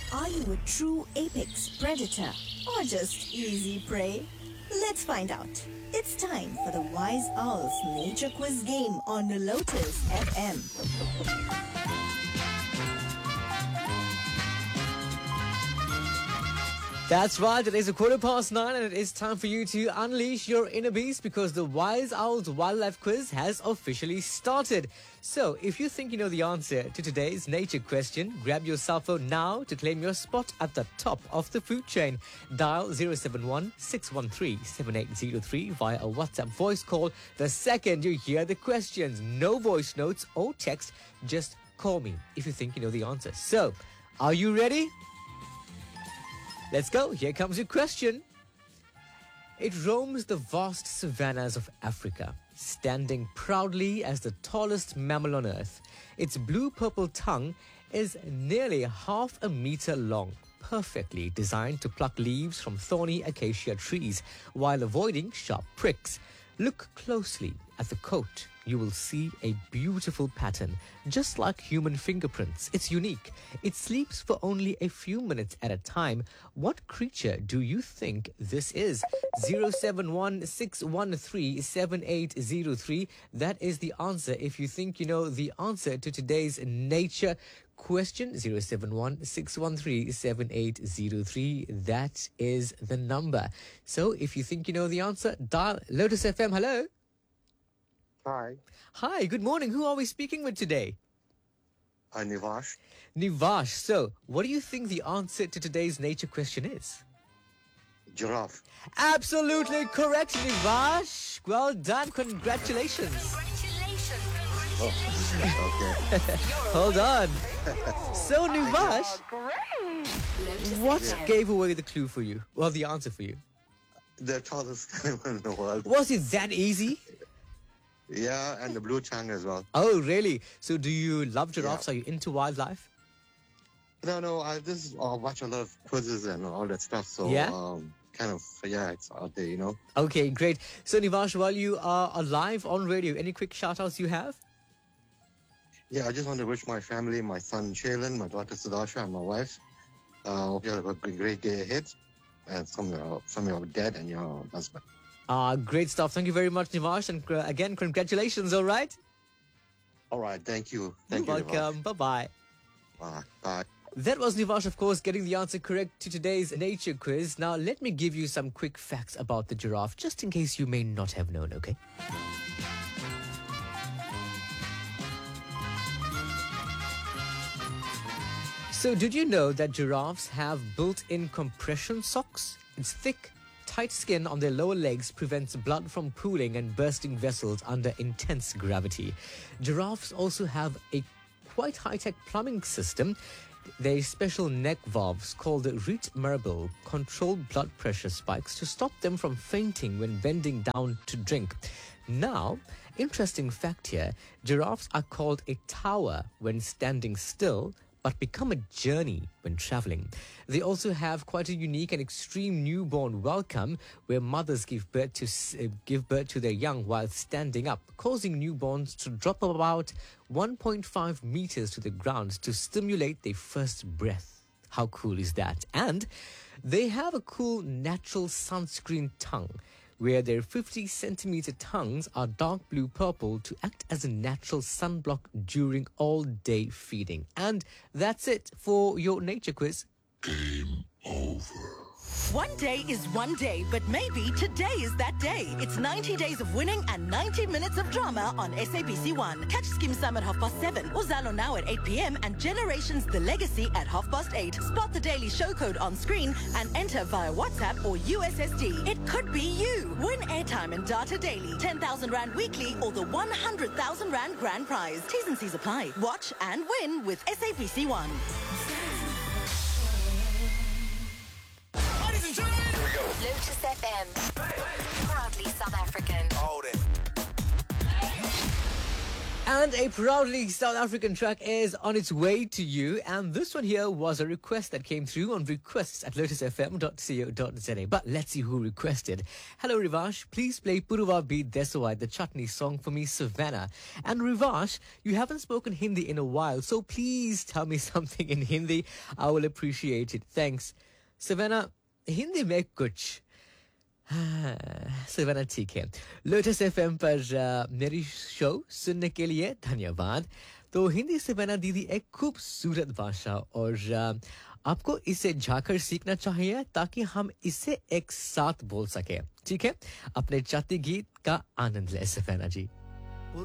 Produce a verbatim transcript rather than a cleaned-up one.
Are you a true apex predator or just easy prey? Let's find out. It's time for the Wise Owls Nature Quiz game on Lotus F M. That's right, it is a quarter past nine and it is time for you to unleash your inner beast because the Wise Owls Wildlife Quiz has officially started. So, if you think you know the answer to today's nature question, grab your cell phone now to claim your spot at the top of the food chain. Dial zero seven one, six one three, seven eight zero three via a WhatsApp voice call the second you hear the questions. No voice notes or text, just call me if you think you know the answer. So, are you ready? Let's go. Here comes your question. It roams the vast savannas of Africa, standing proudly as the tallest mammal on earth. Its blue-purple tongue is nearly half a meter long, perfectly designed to pluck leaves from thorny acacia trees while avoiding sharp pricks. Look closely at the coat. You will see a beautiful pattern, just like human fingerprints. It's unique. It sleeps for only a few minutes at a time. What creature do you think this is? zero seven one, six one three, seven eight zero three. That is the answer. If you think you know the answer to today's nature question, zero seven one, six one three, seven eight zero three. That is the number. So if you think you know the answer, dial Lotus F M. Hello. Hi. Hi, good morning. Who are we speaking with today? Uh, Nivash. Nivash. So, what do you think the answer to today's nature question is? Giraffe. Absolutely correct, Nivash. Well done. Congratulations. Congratulations. Oh, okay. Hold on. So, Nivash, what Yeah. gave away the clue for you? Well, the answer for you. The tallest animal in the world. Was it that easy? Yeah, and the blue tongue as well. Oh, really? So, do you love giraffes? Yeah. Are you into wildlife? No, no, I just uh, watch a lot of quizzes and all that stuff. So, Yeah? um, kind of, yeah, it's out there, you know. Okay, great. So, Nivash, while you are alive on radio, any quick shout-outs you have? Yeah, I just want to wish my family, my son Shaylin, my daughter Sudasha, and my wife, uh, hope you have a great day ahead. And from your, from your dad and your husband. Ah, great stuff. Thank you very much, Nivash. And uh, again, congratulations, all right? All right, thank you. Thank You're you. welcome. Bye-bye. Bye. Bye. That was Nivash, of course, getting the answer correct to today's nature quiz. Now, let me give you some quick facts about the giraffe, just in case you may not have known, okay? So, did you know that giraffes have built-in compression socks? It's thick, tight skin on their lower legs prevents blood from pooling and bursting vessels under intense gravity. Giraffes also have a quite high-tech plumbing system. Their special neck valves called the Reet Marble control blood pressure spikes to stop them from fainting when bending down to drink. Now, interesting fact here, giraffes are called a tower when standing still, but become a journey when traveling. They also have quite a unique and extreme newborn welcome where mothers give birth to uh, give birth to their young while standing up, causing newborns to drop about one point five meters to the ground to stimulate their first breath. How cool is that? And they have a cool natural sunscreen tongue, where their fifty centimeter tongues are dark blue purple to act as a natural sunblock during all day feeding. And that's it for your nature quiz. Game over. One day is one day, but maybe today is that day. It's ninety days of winning and ninety minutes of drama on S A B C one. Catch Skim Sam at half past seven, Uzalo Now at eight p.m. and Generations The Legacy at half past eight. Spot the daily show code on screen and enter via WhatsApp or U S S D. It could be you. Win airtime and data daily, ten thousand Rand weekly or the one hundred thousand Rand grand prize. T's and C's apply. Watch and win with S A B C one. Lotus F M. Proudly South African. Hold it. And a proudly South African track is on its way to you. And this one here was a request that came through on requests at lotus f m dot co dot z a. But let's see who requested. Hello, Rivash. Please play Puruva Beat Desawai, the chutney song for me, Savannah. And Rivash, you haven't spoken Hindi in a while, so please tell me something in Hindi. I will appreciate it. Thanks. Savannah, Hindi mein kuch. सवेना ठीक है lotus FM पर uh, मेरी show सुनने के लिए धन्यवाद तो हिंदी सवेना दीदी एक खूबसूरत भाषा और uh, आपको इसे जाकर सीखना चाहिए ताकि हम इसे एक साथ बोल सके ठीक है अपने जाति गीत का आनंद ले सवेना जी